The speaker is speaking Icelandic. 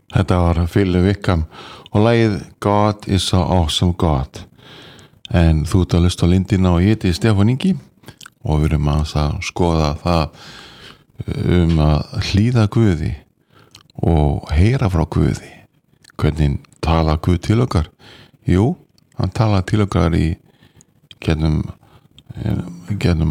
Þetta var Phil Wickham og lagið God is a awesome God. En þú ert að hlusta á Lindina og ég heiti Stefán Ingi og við erum að skoða það að hlýða Guði og heyra frá Guði. Hvernig tala Guð til okkar? Jú, hann tala til okkar í gennum